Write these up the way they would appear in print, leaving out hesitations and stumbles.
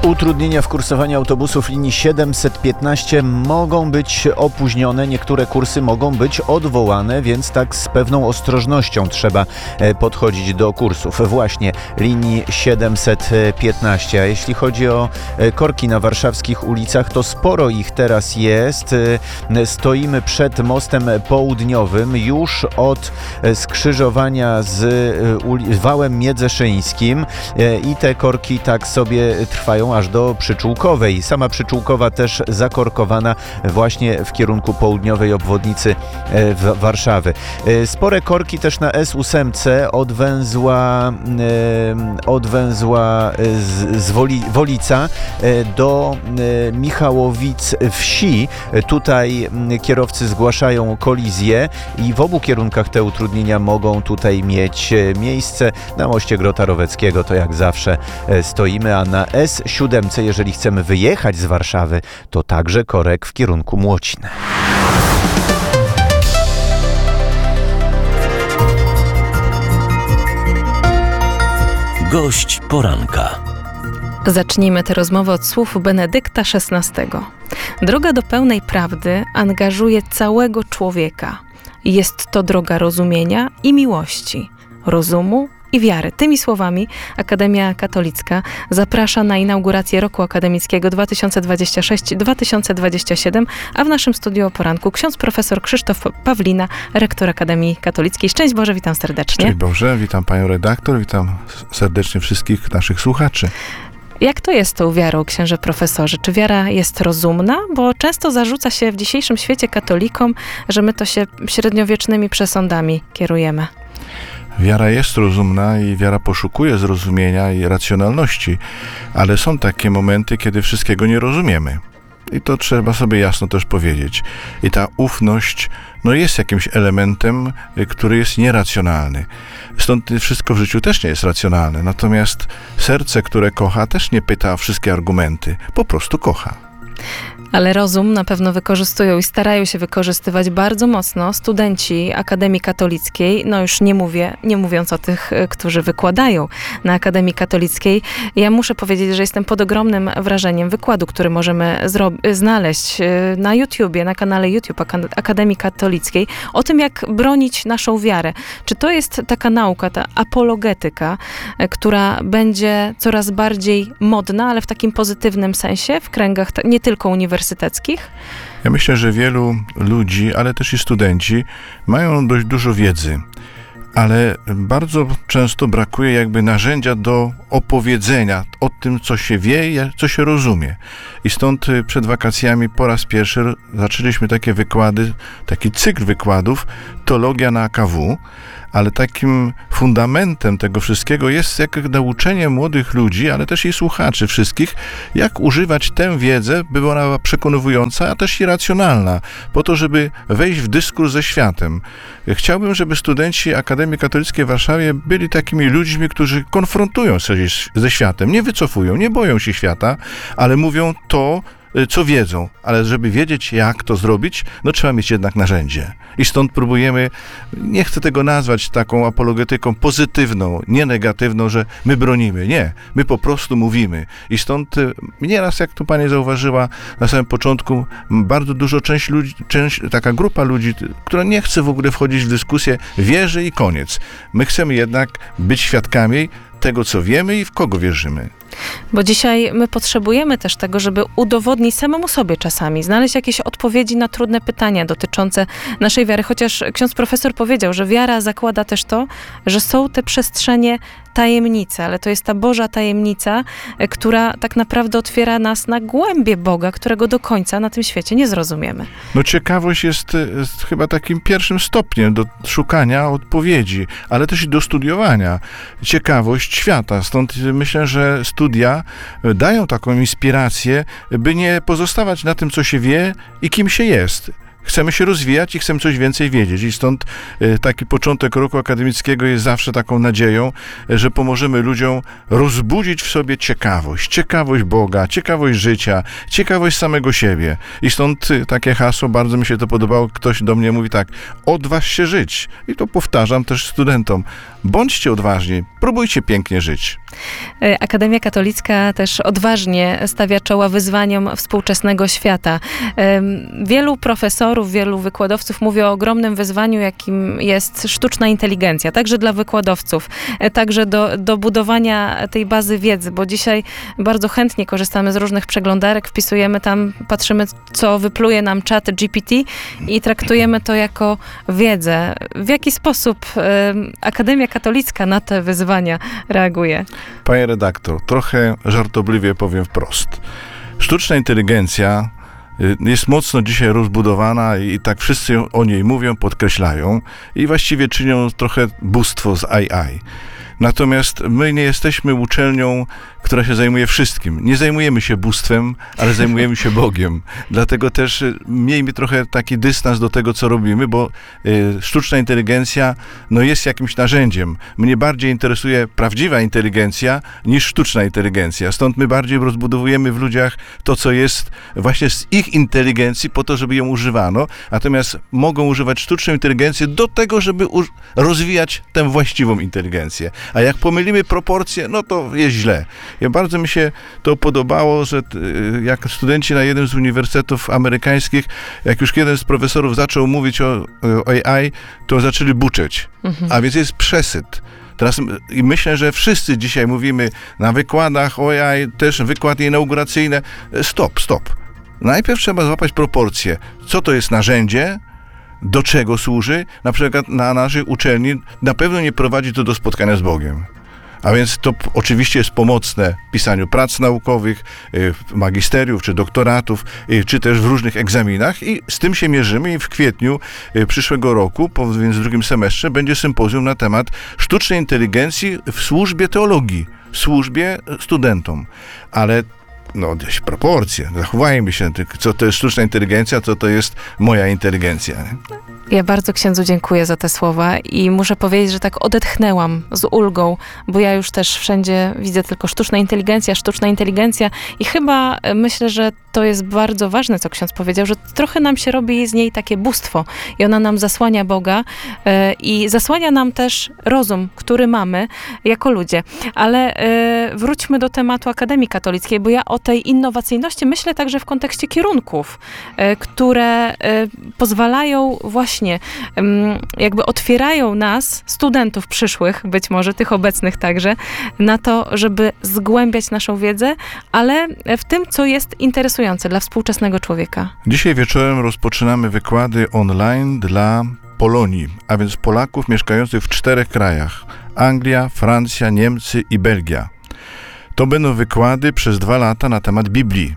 Utrudnienia w kursowaniu autobusów linii 715 mogą być opóźnione, niektóre kursy mogą być odwołane, więc tak z pewną ostrożnością trzeba podchodzić do kursów właśnie linii 715. A jeśli chodzi o korki na warszawskich ulicach, to sporo ich teraz jest. Stoimy przed mostem południowym już od skrzyżowania z wałem miedzeszyńskim i te korki tak sobie trwają aż do Przyczółkowej. Sama Przyczółkowa też zakorkowana właśnie w kierunku południowej obwodnicy Warszawy. Spore korki też na S8 od węzła z Wolica do Michałowic wsi. Tutaj kierowcy zgłaszają kolizję i w obu kierunkach te utrudnienia mogą tutaj mieć miejsce. Na moście Grota Roweckiego to jak zawsze stoimy, a na S7, jeżeli chcemy wyjechać z Warszawy, to także korek w kierunku Młocin. Gość poranka. Zacznijmy tę rozmowę od słów Benedykta XVI. Droga do pełnej prawdy angażuje całego człowieka. Jest to droga rozumienia i miłości, rozumu i wiary. Tymi słowami Akademia Katolicka zaprasza na inaugurację roku akademickiego 2026-2027, a w naszym studiu o poranku ksiądz profesor Krzysztof Pawlina, rektor Akademii Katolickiej. Szczęść Boże, witam serdecznie. Szczęść Boże, witam panią redaktor, witam serdecznie wszystkich naszych słuchaczy. Jak to jest z tą wiarą, księże profesorze? Czy wiara jest rozumna? Bo często zarzuca się w dzisiejszym świecie katolikom, że my to się średniowiecznymi przesądami kierujemy. Wiara jest rozumna i wiara poszukuje zrozumienia i racjonalności, ale są takie momenty, kiedy wszystkiego nie rozumiemy. I to trzeba sobie jasno też powiedzieć. I ta ufność jest jakimś elementem, który jest nieracjonalny. Stąd wszystko w życiu też nie jest racjonalne. Natomiast serce, które kocha, też nie pyta o wszystkie argumenty. Po prostu kocha. Ale rozum na pewno wykorzystują i starają się wykorzystywać bardzo mocno studenci Akademii Katolickiej. No już nie mówiąc o tych, którzy wykładają na Akademii Katolickiej. Ja muszę powiedzieć, że jestem pod ogromnym wrażeniem wykładu, który możemy znaleźć na YouTubie, na kanale YouTube Akademii Katolickiej, o tym, jak bronić naszą wiarę. Czy to jest taka nauka, ta apologetyka, która będzie coraz bardziej modna, ale w takim pozytywnym sensie, w kręgach nie tylko uniwersyteckich? Ja myślę, że wielu ludzi, ale też i studenci mają dość dużo wiedzy, ale bardzo często brakuje jakby narzędzia do opowiedzenia o tym, co się wie i co się rozumie. I stąd przed wakacjami po raz pierwszy zaczęliśmy takie wykłady, taki cykl wykładów, teologia na AKW, ale takim fundamentem tego wszystkiego jest jak nauczenie młodych ludzi, ale też i słuchaczy wszystkich, jak używać tę wiedzę, by ona była przekonywująca, a też i racjonalna, po to, żeby wejść w dyskurs ze światem. Chciałbym, żeby studenci Akademii Katolickiej w Warszawie byli takimi ludźmi, którzy konfrontują się ze światem, nie wycofują, nie boją się świata, ale mówią to, co wiedzą, ale żeby wiedzieć, jak to zrobić, trzeba mieć jednak narzędzie. I stąd próbujemy, nie chcę tego nazwać taką apologetyką pozytywną, nie negatywną, że my bronimy. Nie, my po prostu mówimy. I stąd nieraz, jak tu pani zauważyła na samym początku, bardzo dużo taka grupa ludzi, która nie chce w ogóle wchodzić w dyskusję, wierzy i koniec. My chcemy jednak być świadkami tego, co wiemy i w kogo wierzymy. Bo dzisiaj my potrzebujemy też tego, żeby udowodnić samemu sobie czasami, znaleźć jakieś odpowiedzi na trudne pytania dotyczące naszej wiary. Chociaż ksiądz profesor powiedział, że wiara zakłada też to, że są te przestrzenie tajemnice, ale to jest ta Boża tajemnica, która tak naprawdę otwiera nas na głębie Boga, którego do końca na tym świecie nie zrozumiemy. Ciekawość jest chyba takim pierwszym stopniem do szukania odpowiedzi, ale też i do studiowania. Ciekawość świata. Stąd myślę, że studia dają taką inspirację, by nie pozostawać na tym, co się wie i kim się jest. Chcemy się rozwijać i chcemy coś więcej wiedzieć. I stąd taki początek roku akademickiego jest zawsze taką nadzieją, że pomożemy ludziom rozbudzić w sobie ciekawość Boga, ciekawość życia, ciekawość samego siebie. I stąd takie hasło, bardzo mi się to podobało, ktoś do mnie mówi tak: odważ się żyć. I to powtarzam też studentom. Bądźcie odważni, próbujcie pięknie żyć. Akademia Katolicka też odważnie stawia czoła wyzwaniom współczesnego świata. Wielu profesorów, wielu wykładowców mówi o ogromnym wyzwaniu, jakim jest sztuczna inteligencja, także dla wykładowców, także do budowania tej bazy wiedzy, bo dzisiaj bardzo chętnie korzystamy z różnych przeglądarek, wpisujemy tam, patrzymy, co wypluje nam czat GPT i traktujemy to jako wiedzę. W jaki sposób Akademia Katolicka na te wyzwania reaguje? Panie redaktor, trochę żartobliwie powiem wprost. Sztuczna inteligencja jest mocno dzisiaj rozbudowana i tak wszyscy o niej mówią, podkreślają i właściwie czynią trochę bóstwo z AI. Natomiast my nie jesteśmy uczelnią, która się zajmuje wszystkim. Nie zajmujemy się bóstwem, ale zajmujemy się Bogiem. Dlatego też miejmy trochę taki dystans do tego, co robimy, bo sztuczna inteligencja jest jakimś narzędziem. Mnie bardziej interesuje prawdziwa inteligencja niż sztuczna inteligencja. Stąd my bardziej rozbudowujemy w ludziach to, co jest właśnie z ich inteligencji po to, żeby ją używano. Natomiast mogą używać sztuczną inteligencję do tego, żeby rozwijać tę właściwą inteligencję. A jak pomylimy proporcje, to jest źle. Bardzo mi się to podobało, że jak studenci na jednym z uniwersytetów amerykańskich, jak już jeden z profesorów zaczął mówić o AI, to zaczęli buczeć. A więc jest przesyt. Teraz i myślę, że wszyscy dzisiaj mówimy na wykładach o AI, też wykłady inauguracyjne. Stop. Najpierw trzeba złapać proporcje. Co to jest narzędzie? Do czego służy? Na przykład na naszej uczelni na pewno nie prowadzi to do spotkania z Bogiem. A więc to oczywiście jest pomocne w pisaniu prac naukowych, magisteriów czy doktoratów, czy też w różnych egzaminach i z tym się mierzymy i w kwietniu przyszłego roku, więc w drugim semestrze, będzie sympozjum na temat sztucznej inteligencji w służbie teologii, w służbie studentom. Ale gdzieś proporcje, zachowajmy się, co to jest sztuczna inteligencja, co to jest moja inteligencja. Nie? Ja bardzo księdzu dziękuję za te słowa i muszę powiedzieć, że tak odetchnęłam z ulgą, bo ja już też wszędzie widzę tylko sztuczna inteligencja i chyba myślę, że to jest bardzo ważne, co ksiądz powiedział, że trochę nam się robi z niej takie bóstwo i ona nam zasłania Boga i zasłania nam też rozum, który mamy jako ludzie. Ale wróćmy do tematu Akademii Katolickiej, bo ja o tej innowacyjności myślę także w kontekście kierunków, które pozwalają właśnie jakby otwierają nas, studentów przyszłych, być może tych obecnych także, na to, żeby zgłębiać naszą wiedzę, ale w tym, co jest interesujące dla współczesnego człowieka. Dzisiaj wieczorem rozpoczynamy wykłady online dla Polonii, a więc Polaków mieszkających w 4 krajach: Anglia, Francja, Niemcy i Belgia. To będą wykłady przez 2 lata na temat Biblii.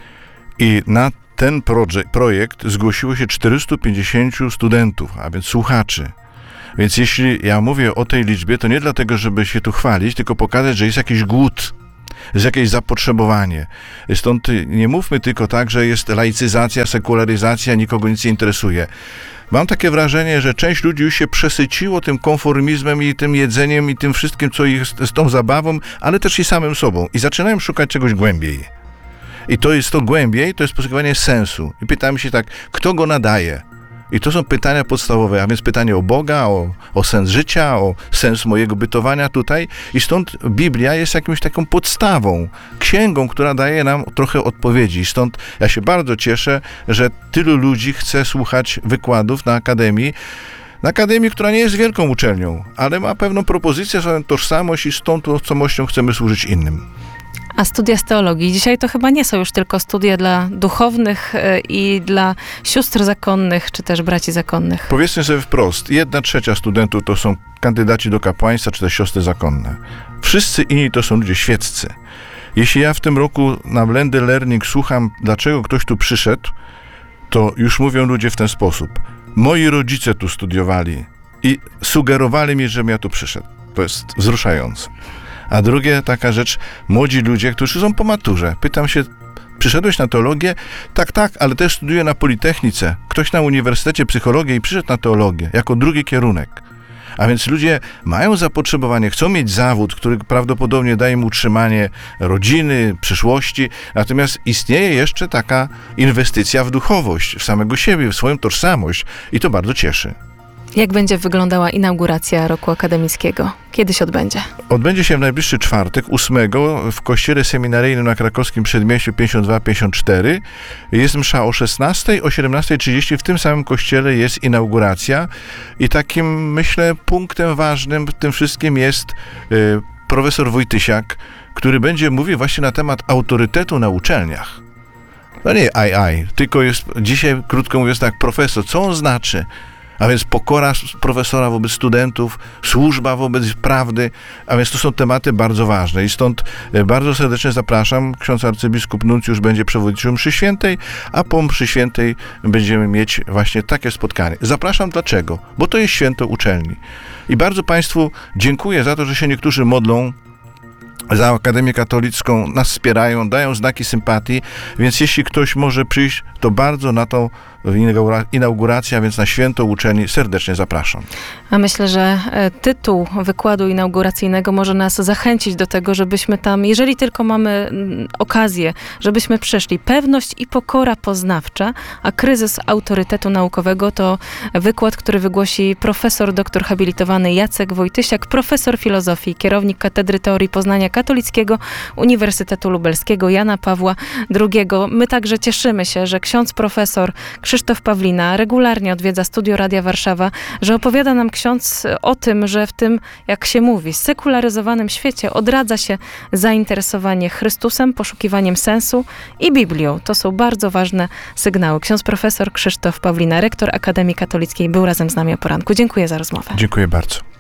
I na ten projekt zgłosiło się 450 studentów, a więc słuchaczy. Więc jeśli ja mówię o tej liczbie, to nie dlatego, żeby się tu chwalić, tylko pokazać, że jest jakiś głód, jest jakieś zapotrzebowanie. Stąd nie mówmy tylko tak, że jest laicyzacja, sekularyzacja, nikogo nic nie interesuje. Mam takie wrażenie, że część ludzi już się przesyciło tym konformizmem i tym jedzeniem i tym wszystkim, co jest z tą zabawą, ale też i samym sobą. I zaczynają szukać czegoś głębiej. I to jest to głębiej, to jest poszukiwanie sensu. I pytamy się tak, kto go nadaje? I to są pytania podstawowe, a więc pytanie o Boga, o sens życia, o sens mojego bytowania tutaj. I stąd Biblia jest jakąś taką podstawą, księgą, która daje nam trochę odpowiedzi. I stąd ja się bardzo cieszę, że tylu ludzi chce słuchać wykładów na Akademii, która nie jest wielką uczelnią, ale ma pewną propozycję, swoją tożsamość i z tą tożsamością chcemy służyć innym. A studia z teologii. Dzisiaj to chyba nie są już tylko studia dla duchownych i dla sióstr zakonnych, czy też braci zakonnych. Powiedzmy sobie wprost, 1/3 studentów to są kandydaci do kapłaństwa, czy też siostry zakonne. Wszyscy inni to są ludzie świeccy. Jeśli ja w tym roku na Blended Learning słucham, dlaczego ktoś tu przyszedł, to już mówią ludzie w ten sposób. Moi rodzice tu studiowali i sugerowali mi, żebym ja tu przyszedł. To jest wzruszające. A drugie taka rzecz, młodzi ludzie, którzy są po maturze. Pytam się, Przyszedłeś na teologię? Tak, ale też studiuję na Politechnice. Ktoś na Uniwersytecie Psychologii i przyszedł na teologię jako drugi kierunek. A więc ludzie mają zapotrzebowanie, chcą mieć zawód, który prawdopodobnie daje im utrzymanie rodziny, przyszłości, natomiast istnieje jeszcze taka inwestycja w duchowość, w samego siebie, w swoją tożsamość i to bardzo cieszy. Jak będzie wyglądała inauguracja roku akademickiego? Kiedy się odbędzie? Odbędzie się w najbliższy czwartek, 8, w kościele seminaryjnym na krakowskim Przedmieściu 52-54. Jest msza o 16, o 17:30 w tym samym kościele jest inauguracja i takim, myślę, punktem ważnym w tym wszystkim jest profesor Wojtysiak, który będzie mówił właśnie na temat autorytetu na uczelniach. No nie tylko jest dzisiaj, krótko mówiąc tak, profesor, co on znaczy? A więc pokora profesora wobec studentów, służba wobec prawdy, a więc to są tematy bardzo ważne i stąd bardzo serdecznie zapraszam. Ksiądz arcybiskup Nuncjusz będzie przewodniczył mszy świętej, a po mszy świętej będziemy mieć właśnie takie spotkanie. Zapraszam dlaczego? Bo to jest święto uczelni. I bardzo Państwu dziękuję za to, że się niektórzy modlą za Akademię Katolicką, nas wspierają, dają znaki sympatii, więc jeśli ktoś może przyjść, to bardzo na tą inaugurację, a więc na święto uczelni serdecznie zapraszam. A myślę, że tytuł wykładu inauguracyjnego może nas zachęcić do tego, żebyśmy tam, jeżeli tylko mamy okazję, żebyśmy przyszli. Pewność i pokora poznawcza, a kryzys autorytetu naukowego to wykład, który wygłosi profesor doktor habilitowany Jacek Wojtysiak, profesor filozofii, kierownik Katedry Teorii Poznania Katolickiego Uniwersytetu Lubelskiego Jana Pawła II. My także cieszymy się, że ksiądz profesor Krzysztof Pawlina regularnie odwiedza Studio Radia Warszawa, że opowiada nam ksiądz o tym, że w tym, jak się mówi, sekularyzowanym świecie odradza się zainteresowanie Chrystusem, poszukiwaniem sensu i Biblią. To są bardzo ważne sygnały. Ksiądz profesor Krzysztof Pawlina, rektor Akademii Katolickiej, był razem z nami o poranku. Dziękuję za rozmowę. Dziękuję bardzo.